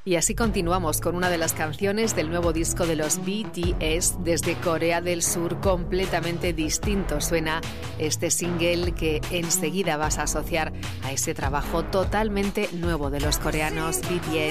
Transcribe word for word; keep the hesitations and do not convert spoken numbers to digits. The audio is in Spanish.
Y así continuamos con una de las canciones del nuevo disco de los B T S desde Corea del Sur, completamente distinto. Suena este single que enseguida vas a asociar a ese trabajo totalmente nuevo de los coreanos B T S.